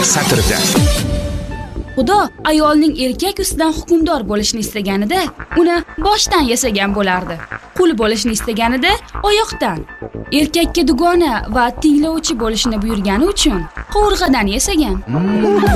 satrida. Xudo ayolning erkak ustidan hukmdor bo'lishni istaganida uni boshdan yasagan bo'lardi. Qul bo'lishni istaganida oyoqdan. Erkakka dugona va tinglovchi bo'lishni buyurgani uchun qovurg'adan yasagan.